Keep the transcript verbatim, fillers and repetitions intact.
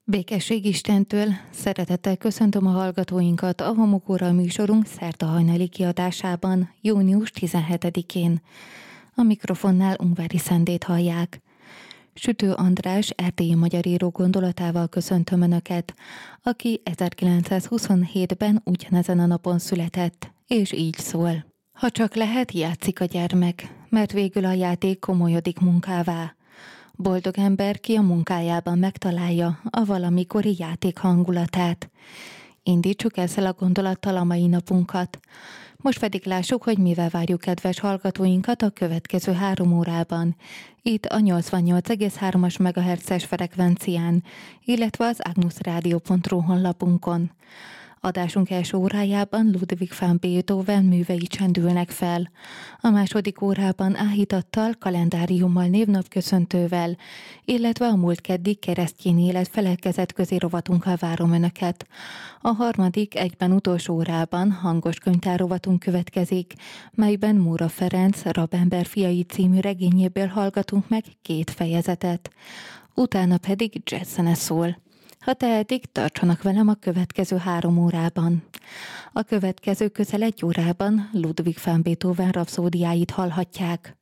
Békesség Istentől, szeretettel köszöntöm a hallgatóinkat a Homokóra műsorunk szerda hajnali kiadásában, június tizenhetedikén. A mikrofonnál Ungvári Szendét hallják. Sütő András erdélyi magyar író gondolatával köszöntöm Önöket, aki ezerkilencszázhuszonhétben ugyanezen a napon született, és így szól. Ha csak lehet, játszik a gyermek, mert végül a játék komolyodik munkává. Boldog ember, ki a munkájában megtalálja a valamikori játék hangulatát. Indítsuk ezzel a gondolattal a mai napunkat. Most pedig lássuk, hogy mivel várjuk kedves hallgatóinkat a következő három órában. Itt a nyolcvannyolc egész hármas megahertzes frekvencián, illetve az agnusradio pont ru honlapunkon. Adásunk első órájában Ludwig van Beethoven művei csendülnek fel. A második órában áhítattal, kalendáriummal, névnapköszöntővel, illetve a múlt keddi keresztény élet felekezetközi rovatunkkal várom Önöket. A harmadik, egyben utolsó órában hangos könyvtár rovatunk következik, melyben Móra Ferenc Rabember fiai című regényéből hallgatunk meg két fejezetet. Utána pedig jazzzene szól. Ha tehetik, tartsanak velem a következő három órában. A következő közel egy órában Ludwig van Beethoven rapszódiáit hallhatják.